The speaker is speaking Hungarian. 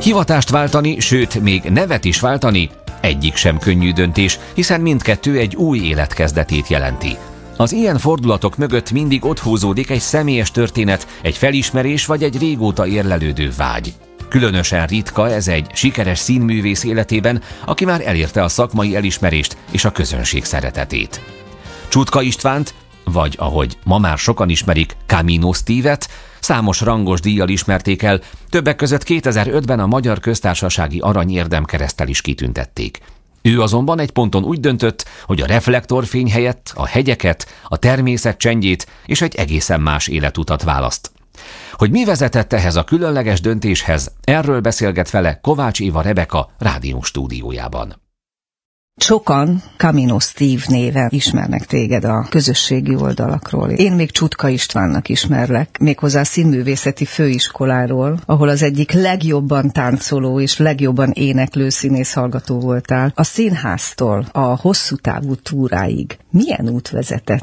Hivatást váltani, sőt, még nevet is váltani, egyik sem könnyű döntés, hiszen mindkettő egy új élet kezdetét jelenti. Az ilyen fordulatok mögött mindig ott húzódik egy személyes történet, egy felismerés vagy egy régóta érlelődő vágy. Különösen ritka ez egy sikeres színművész életében, aki már elérte a szakmai elismerést és a közönség szeretetét. Csutka Istvánt, vagy ahogy ma már sokan ismerik, Camino Steve-et, számos rangos díjjal ismerték el, többek között 2005-ben a Magyar Köztársasági Arany Érdemkereszttel is kitüntették. Ő azonban egy ponton úgy döntött, hogy a reflektorfény helyett a hegyeket, a természet csendjét és egy egészen más életutat választ. Hogy mi vezetett ehhez a különleges döntéshez, erről beszélget vele Kovács Éva Rebeka rádió stúdiójában. Sokan Camino Steve néven ismernek téged a közösségi oldalakról. Én még Csutka Istvánnak ismerlek, méghozzá a színművészeti főiskoláról, ahol az egyik legjobban táncoló és legjobban éneklő színész hallgató voltál. A színháztól a hosszú távú túráig milyen út vezetett?